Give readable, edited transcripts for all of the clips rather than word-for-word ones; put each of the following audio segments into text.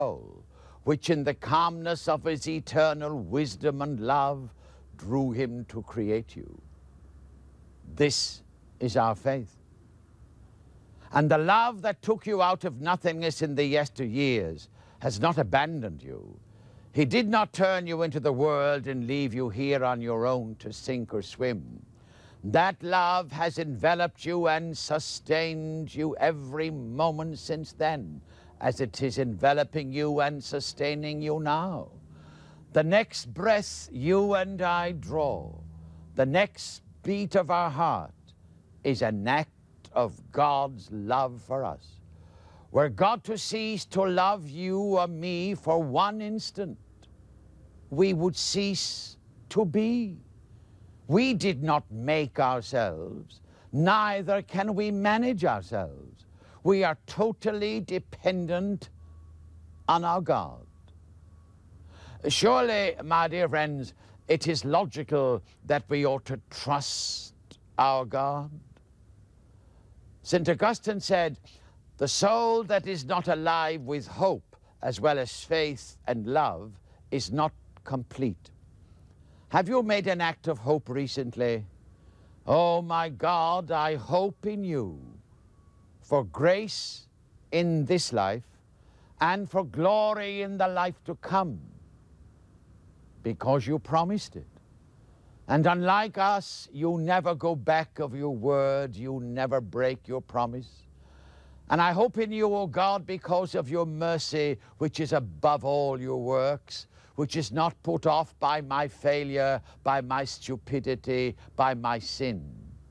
soul, which in the calmness of his eternal wisdom and love drew him to create you. This is our faith. And the love that took you out of nothingness in the yesteryears has not abandoned you. He did not turn you into the world and leave you here on your own to sink or swim. That love has enveloped you and sustained you every moment since then, as it is enveloping you and sustaining you now. The next breath you and I draw, the next beat of our heart, is an act of God's love for us. Were God to cease to love you or me for one instant, we would cease to be. We did not make ourselves, neither can we manage ourselves. We are totally dependent on our God. Surely, my dear friends, it is logical that we ought to trust our God. St. Augustine said, "The soul that is not alive with hope as well as faith and love is not complete." Have you made an act of hope recently? Oh my God, I hope in you for grace in this life and for glory in the life to come, because you promised it. And unlike us, you never go back of your word, you never break your promise. And I hope in you, O God, because of your mercy, which is above all your works, which is not put off by my failure, by my stupidity, by my sin.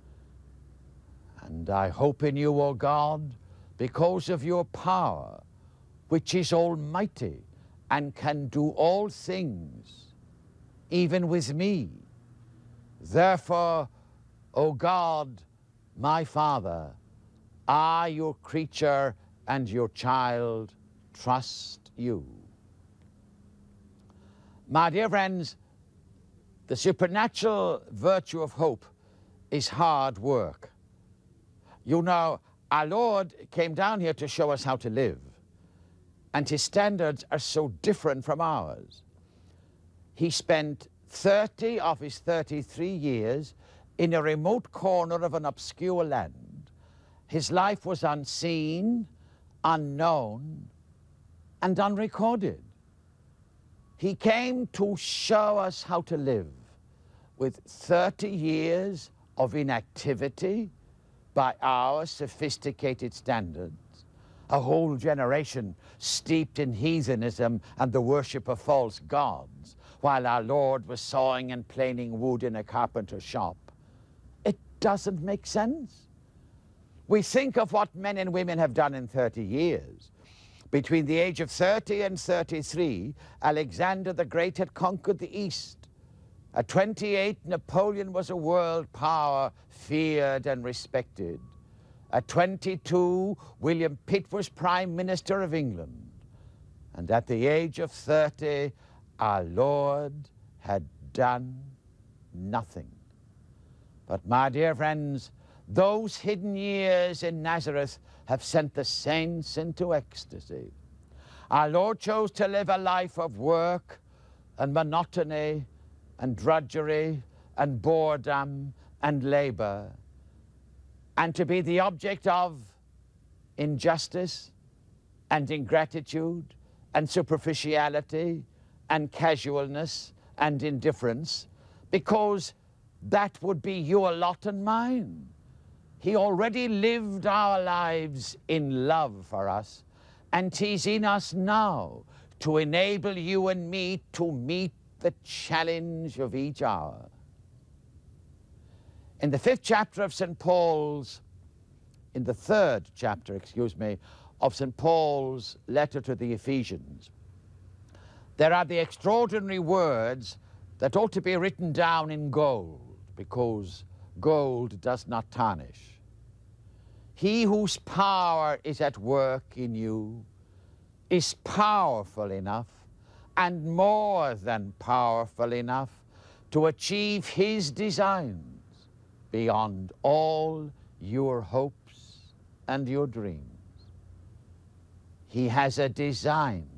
And I hope in you, O God, because of your power, which is almighty and can do all things, even with me. Therefore, O God, my Father, I, your creature and your child, trust you. My dear friends, the supernatural virtue of hope is hard work. You know, our Lord came down here to show us how to live, and his standards are so different from ours. He spent 30 of his 33 years in a remote corner of an obscure land. His life was unseen, unknown, and unrecorded. He came to show us how to live with 30 years of inactivity by our sophisticated standards, a whole generation steeped in heathenism and the worship of false gods, while our Lord was sawing and planing wood in a carpenter's shop. It doesn't make sense. We think of what men and women have done in 30 years. Between the age of 30 and 33, Alexander the Great had conquered the East. At 28, Napoleon was a world power, feared and respected. At 22, William Pitt was Prime Minister of England. And at the age of 30, our Lord had done nothing. But my dear friends, those hidden years in Nazareth have sent the saints into ecstasy. Our Lord chose to live a life of work and monotony and drudgery and boredom and labor, and to be the object of injustice and ingratitude and superficiality and casualness and indifference, because that would be your lot and mine. He already lived our lives in love for us, and he's in us now to enable you and me to meet the challenge of each hour. In the third chapter of St. Paul's letter to the Ephesians, there are the extraordinary words that ought to be written down in gold, because gold does not tarnish. He whose power is at work in you is powerful enough and more than powerful enough to achieve his designs beyond all your hopes and your dreams. He has a design